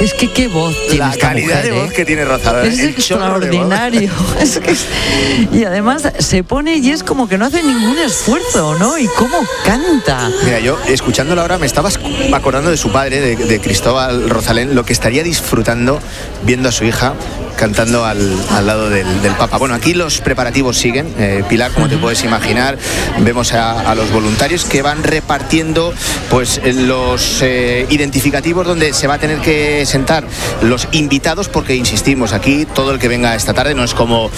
Es que qué voz tiene La esta calidad mujer, de voz que tiene Rosalén. Es extraordinario. Y además se pone y es como que no hace ningún esfuerzo, ¿no? Y cómo canta. Mira, yo escuchándola ahora me estaba acordando de su padre, de Cristóbal Rosalén, lo que estaría disfrutando viendo a su hija cantando al lado del Papa. Bueno, aquí los preparativos siguen, Pilar, como te puedes imaginar. Vemos a los voluntarios que van repartiendo pues los identificativos donde se va a tener que sentar los invitados, porque insistimos, aquí todo el que venga esta tarde no es como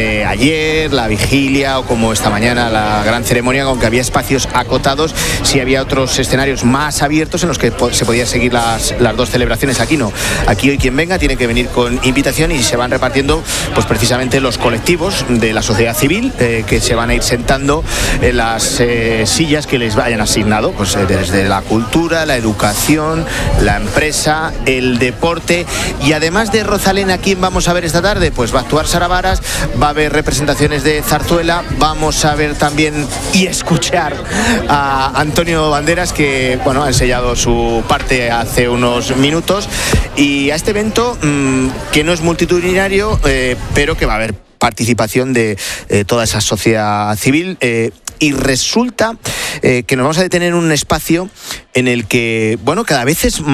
ayer, la vigilia, o como esta mañana la gran ceremonia, aunque había espacios acotados, sí había otros escenarios más abiertos en los que se podían seguir las dos celebraciones. Aquí no, aquí hoy quien venga tiene que venir con invitación y se van repartiendo pues precisamente los colectivos de la sociedad civil que se van a ir sentando en las sillas que les vayan asignado, pues desde la cultura, la educación, la empresa, el deporte. Y además de Rosalén, ¿a quién vamos a ver esta tarde? Pues va a actuar Sara Varas, va a haber representaciones de zarzuela, vamos a ver también y escuchar a Antonio Banderas, que bueno, ha ensayado su parte hace unos minutos, y a este evento que no es multitudinario, pero que va a haber participación de toda esa sociedad civil, y resulta que nos vamos a detener en un espacio en el que, bueno, cada vez es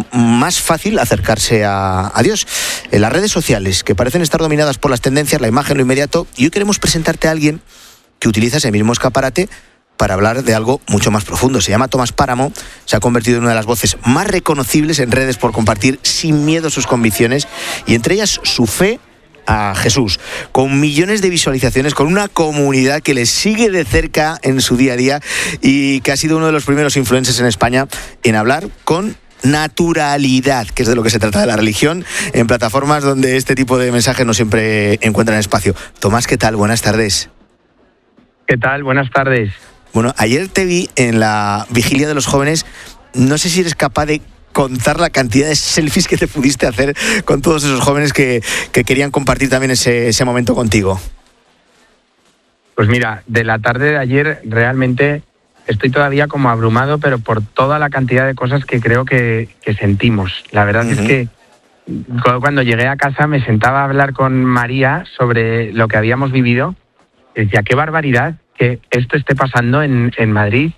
más fácil acercarse a Dios. En las redes sociales, que parecen estar dominadas por las tendencias, la imagen, lo inmediato, y hoy queremos presentarte a alguien que utiliza ese mismo escaparate para hablar de algo mucho más profundo. Se llama Tomás Páramo, se ha convertido en una de las voces más reconocibles en redes por compartir sin miedo sus convicciones, y entre ellas su fe a Jesús, con millones de visualizaciones, con una comunidad que le sigue de cerca en su día a día, y que ha sido uno de los primeros influencers en España en hablar con naturalidad, que es de lo que se trata de la religión, en plataformas donde este tipo de mensajes no siempre encuentran espacio. Tomás, ¿qué tal? Buenas tardes. ¿Qué tal? Buenas tardes. Bueno, ayer te vi en la vigilia de los jóvenes. No sé si eres capaz de contar la cantidad de selfies que te pudiste hacer con todos esos jóvenes que querían compartir también ese momento contigo. Pues mira, de la tarde de ayer realmente estoy todavía como abrumado, pero por toda la cantidad de cosas que creo que sentimos. La verdad es que cuando llegué a casa me sentaba a hablar con María sobre lo que habíamos vivido. Decía, qué barbaridad que esto esté pasando en Madrid,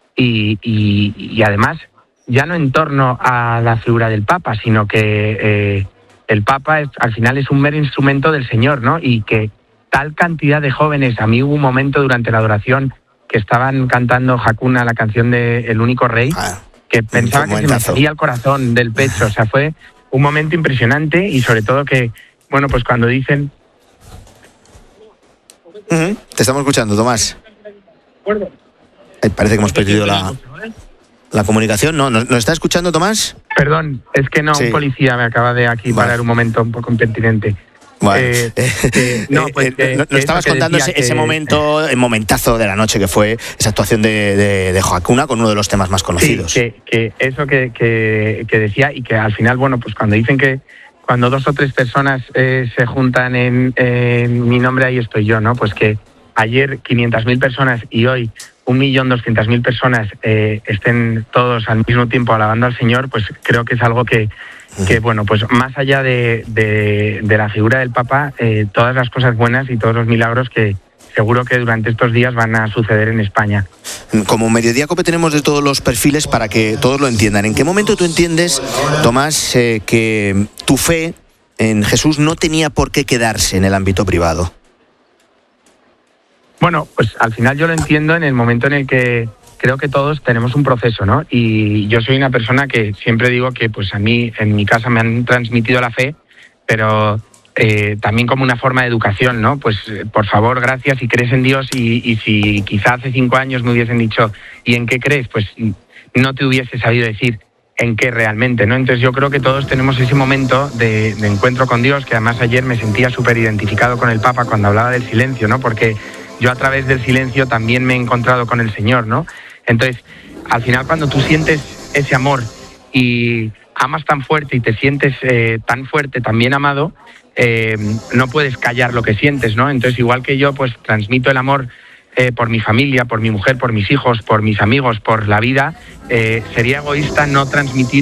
y además ya no en torno a la figura del Papa, sino que el Papa al final es un mero instrumento del Señor, ¿no? Y que tal cantidad de jóvenes, a mí hubo un momento durante la adoración que estaban cantando Hakuna, la canción de El Único Rey, que pensaba que se me salía el corazón del pecho. O sea, fue un momento impresionante, y sobre todo que, bueno, pues cuando dicen... Te estamos escuchando, Tomás. Parece que hemos perdido la comunicación. ¿No? ¿Nos está escuchando, Tomás? Perdón, es que no, sí. Un policía me acaba de aquí parar un momento un poco impertinente. Bueno, nos estabas contando ese momentazo de la noche que fue esa actuación de Hakuna con uno de los temas más conocidos. Sí, que eso que decía, y que al final, bueno, pues cuando dicen que cuando 2 o 3 personas se juntan en mi nombre, ahí estoy yo, ¿no? Pues que ayer 500.000 personas y hoy 1.200.000 personas estén todos al mismo tiempo alabando al Señor, pues creo que es algo que bueno, pues más allá de la figura del Papa, todas las cosas buenas y todos los milagros que seguro que durante estos días van a suceder en España. Como Mediodía Cope tenemos de todos los perfiles para que todos lo entiendan. ¿En qué momento tú entiendes, Tomás, que tu fe en Jesús no tenía por qué quedarse en el ámbito privado? Bueno, pues al final yo lo entiendo en el momento en el que creo que todos tenemos un proceso, ¿no? Y yo soy una persona que siempre digo que pues a mí en mi casa me han transmitido la fe, pero también como una forma de educación, ¿no? Pues por favor, gracias si crees en Dios, y si quizá hace 5 años me hubiesen dicho ¿y en qué crees? Pues no te hubiese sabido decir en qué realmente, ¿no? Entonces yo creo que todos tenemos ese momento de encuentro con Dios, que además ayer me sentía súper identificado con el Papa cuando hablaba del silencio, ¿no? Porque yo a través del silencio también me he encontrado con el Señor, ¿no? Entonces, al final cuando tú sientes ese amor y amas tan fuerte y te sientes tan fuerte, tan bien amado, no puedes callar lo que sientes, ¿no? Entonces, igual que yo, pues transmito el amor por mi familia, por mi mujer, por mis hijos, por mis amigos, por la vida, sería egoísta no transmitir